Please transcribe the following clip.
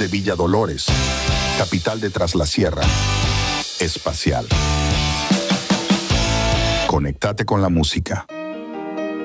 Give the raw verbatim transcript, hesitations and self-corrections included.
desde Villa Dolores, capital de Tras la Sierra, espacial. Conéctate con la música.